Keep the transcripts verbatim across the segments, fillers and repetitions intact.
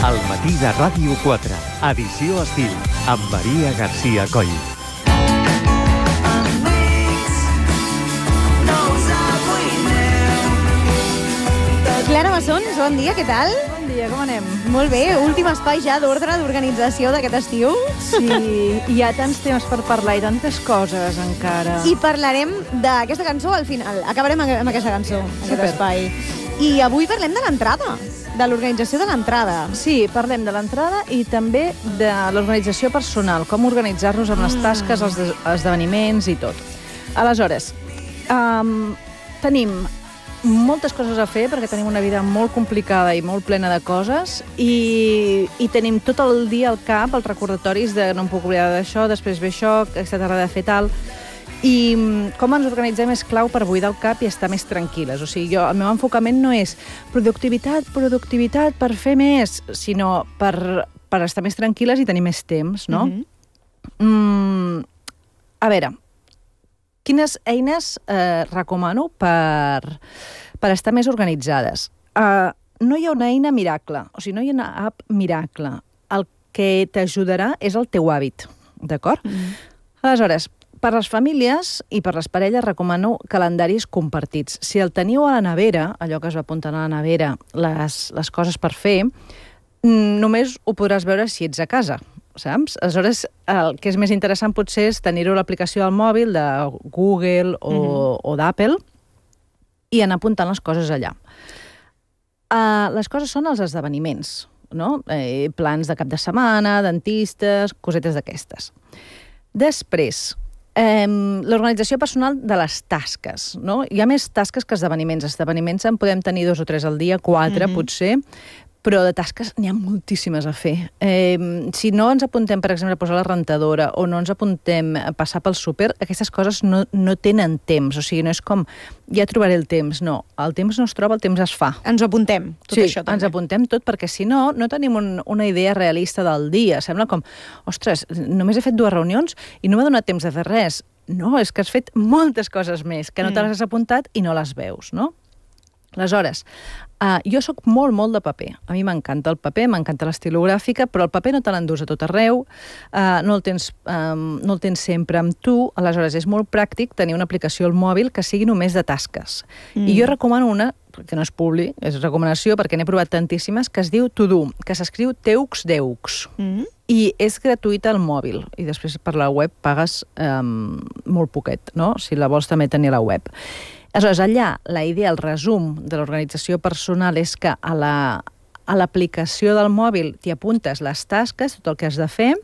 Al matí de Ràdio quatre, edició estil, amb Maria García Coll. Clara Massons, bon dia, què tal? Bon dia, com anem? Molt bé, últim espai ja d'ordre d'organització d'aquest estiu. Sí, hi ha tants temes per parlar i tantes coses encara. I parlarem d'aquesta cançó al final. Acabarem amb aquesta cançó, aquest Super. espai. I avui parlem de l'entrada, de l'organització de l'entrada. Sí, parlem de l'entrada i també de l'organització personal, com organitzar-nos amb les tasques, els de- esdeveniments i tot. Aleshores, um, tenim moltes coses a fer perquè tenim una vida molt complicada i molt plena de coses i, i tenim tot el dia al cap els recordatoris de no em puc oblidar d'això, després ve això, aquesta tarda de fer tal. I mm, com ens organitzem és clau per buidar el cap i estar més tranquil·les. O sigui, jo, el meu enfocament no és productivitat, productivitat per fer més, sinó per, per estar més tranquil·les i tenir més temps, no? Mhm. Mm, a veure, quines eines eh, recomano per, per estar més organitzades? Uh, no hi ha una eina miracle, o sigui, no hi ha una app miracle. El que t'ajudarà és el teu hàbit, d'acord? Mm. Aleshores, per les famílies i per les parelles recomano calendaris compartits. Si el teniu a la nevera, allò que es va apuntar a la nevera, les, les coses per fer, mm, només ho podràs veure si ets a casa, saps? Aleshores, el que és més interessant potser és tenir-ho a l'aplicació del mòbil de Google o, Mhm. o d'Apple i anar apuntant les coses allà. Uh, les coses són els esdeveniments, no? Eh, plans de cap de setmana, dentistes, cosetes d'aquestes. Després, eh, l'organització personal de les tasques, no? Hi ha més tasques que esdeveniments. Esdeveniments en podem tenir dos o tres al dia, quatre Mhm. potser, però de tasques n'hi ha moltíssimes a fer. Eh, si no ens apuntem, per exemple, a posar la rentadora o no ens apuntem a passar pel súper, aquestes coses no, no tenen temps. O sigui, no és com, ja trobaré el temps. No, el temps no es troba, el temps es fa. Ens ho apuntem, tot Sí, això també. ens apuntem tot, perquè si no, no tenim un, una idea realista del dia. Sembla com, ostres, només he fet dues reunions i no m'ha donat temps de fer res. No, és que has fet moltes coses més, que no te Mm. les has apuntat i no les veus, no? Aleshores, uh, jo sóc molt, molt de paper. A mi m'encanta el paper, m'encanta l'estilogràfica, però el paper no te l'endús a tot arreu, uh, no, el tens, um, no el tens sempre amb tu, aleshores és molt pràctic tenir una aplicació al mòbil que sigui només de tasques. Mm. I jo recomano una, que no és publi, és recomanació, perquè n'he provat tantíssimes, que es diu To-Do, que s'escriu Teux Deux. Mm. I és gratuïta al mòbil. I després per la web pagues um, molt poquet, no? Si la vols també tenir a la web. Aleshores, allà, la idea, el resum de l'organització personal és que a la, a l'aplicació del mòbil t'hi apuntes les tasques, tot el que has de fer,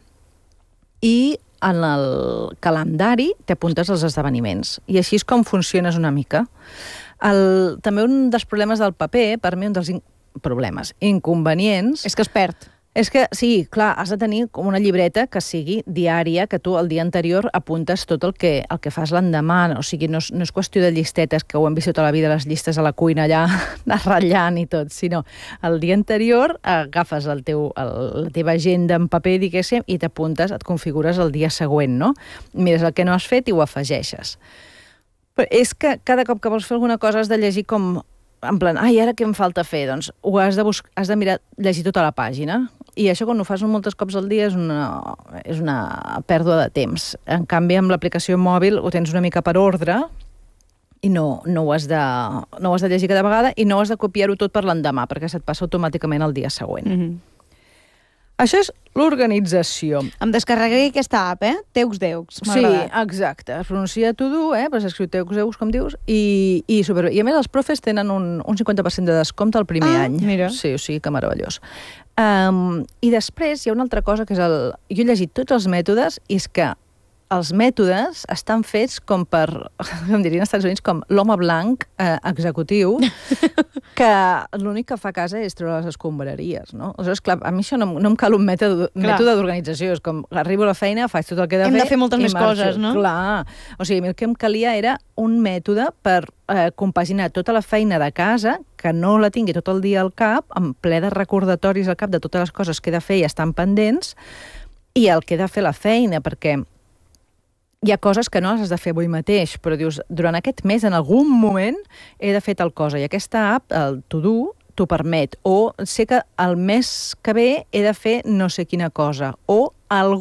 i en el calendari t'apuntes els esdeveniments. I així és com funciones una mica. El, també un dels problemes del paper, per mi un dels in problemes, inconvenients... És que es perd. És que, sí, clar, has de tenir com una llibreta que sigui diària, que tu el dia anterior apuntes tot el que, el que fas l'endemà. O sigui, no és, no és qüestió de llistetes, que ho hem vist tota la vida, les llistes a la cuina allà, anar ratllant i tot, sinó el dia anterior agafes el teu, el, la teva agenda en paper, diguéssim, i t'apuntes, et configures el dia següent, no? Mires el que no has fet i ho afegeixes. Però és que cada cop que vols fer alguna cosa has de llegir com... en plan, ai, ara què em falta fer? Doncs ho has de, has de mirar, llegir tota la pàgina. I això, quan ho fas moltes cops al dia, és una, és una pèrdua de temps. En canvi, amb l'aplicació mòbil ho tens una mica per ordre i no, no, ho has de, no ho has de llegir cada vegada i no has de copiar-ho tot per l'endemà, perquè se't passa automàticament el dia següent. Mm -hmm. Això és l'organització. Em descarregué aquesta app, eh? Teux Deux. Sí, exacte. Es pronuncia To-Do, eh? Però s'escriu Teux Deux, com dius, i, i superbé. I a més, els profes tenen un, un cinquanta per cent de descompte el primer Ah, any. mira. Sí, o sigui, que meravellós. Um, I després hi ha una altra cosa que és el... Jo he llegit tots els mètodes i és que els mètodes estan fets com per, com dirien als Estats Units, com l'home blanc eh, executiu, que l'únic que fa a casa és treure les escombraries, no? Aleshores, clar, a mi això no, no em cal un mètode, mètode d'organització. És com, arribo a la feina, faig tot el que he de Hem fer... de fer moltes i més marxo. coses, no? Clar. O sigui, a mi el que em calia era un mètode per eh, compaginar tota la feina de casa, que no la tingui tot el dia al cap, amb ple de recordatoris al cap de totes les coses que he de fer i estan pendents, i el que he de fer la feina, perquè hi ha coses que no les has de fer avui mateix, però dius, durant aquest mes, en algun moment, he de fer tal cosa. I aquesta app, el To-Do, t'ho permet, o sé que el mes que ve he de fer no sé quina cosa, o algú